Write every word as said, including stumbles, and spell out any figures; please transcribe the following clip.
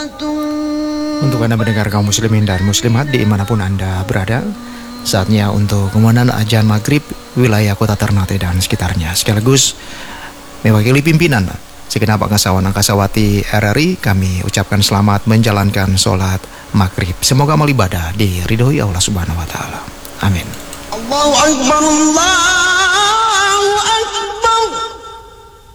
Untuk Anda mendengar kaum muslimin dan muslimat dimanapun Anda berada, saatnya untuk kemudian ajan maghrib wilayah kota Ternate dan sekitarnya. Sekaligus mewakili pimpinan segenap angkasawan angkasawati R R I, kami ucapkan selamat menjalankan sholat maghrib. Semoga amal ibadah diridhoi Allah Subhanahu Wa Taala. Amin. Allahu Akbar, Allah.